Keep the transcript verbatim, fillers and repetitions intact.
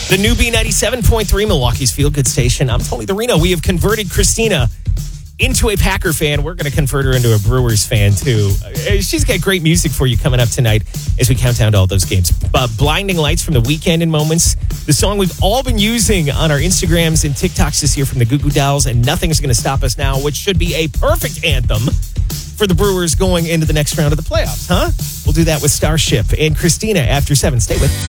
The new B ninety-seven point three, Milwaukee's feel-good station. I'm Tony the Reno. We have converted Christina into a Packer fan. We're going to convert her into a Brewers fan, too. Uh, She's got great music for you coming up tonight as we count down to all those games. Uh, Blinding Lights from the Weekend in moments. The song we've all been using on our Instagrams and TikToks this year from the Goo Goo Dolls, and Nothing's Going to Stop Us Now, which should be a perfect anthem for the Brewers going into the next round of the playoffs, huh? We'll do that with Starship and Christina after seven. Stay with